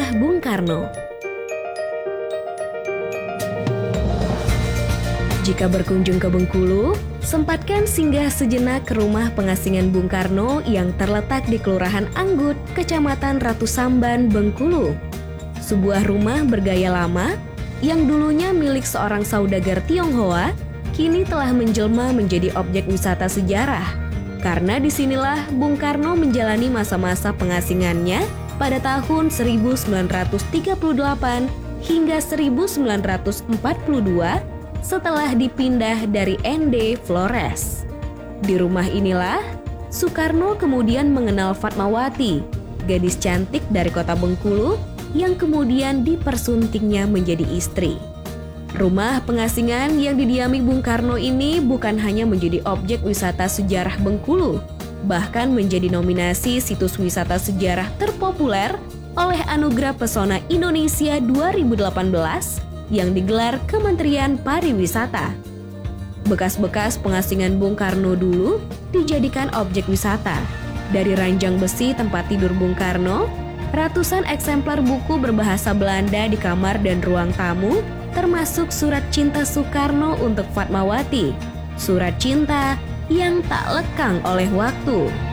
sejarah Bung Karno. Jika berkunjung ke Bengkulu, sempatkan singgah sejenak ke rumah pengasingan Bung Karno yang terletak di Kelurahan Anggut, Kecamatan Ratu Samban, Bengkulu. Sebuah rumah bergaya lama yang dulunya milik seorang saudagar Tionghoa, kini telah menjelma menjadi objek wisata sejarah. Karena disinilah Bung Karno menjalani masa-masa pengasingannya pada tahun 1938 hingga 1942 setelah dipindah dari ND Flores. Di rumah inilah, Soekarno kemudian mengenal Fatmawati, gadis cantik dari kota Bengkulu yang kemudian dipersuntingnya menjadi istri. Rumah pengasingan yang didiami Bung Karno ini bukan hanya menjadi objek wisata sejarah Bengkulu, bahkan menjadi nominasi situs wisata sejarah terpopuler oleh Anugerah Pesona Indonesia 2018 yang digelar Kementerian Pariwisata. Bekas-bekas pengasingan Bung Karno dulu dijadikan objek wisata. Dari ranjang besi tempat tidur Bung Karno, ratusan eksemplar buku berbahasa Belanda di kamar dan ruang tamu, termasuk surat cinta Soekarno untuk Fatmawati, surat cinta yang tak lekang oleh waktu.